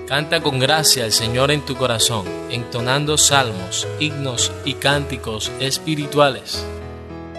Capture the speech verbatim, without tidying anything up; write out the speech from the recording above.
Canta con gracia al Señor en tu corazón, entonando salmos, himnos y cánticos espirituales.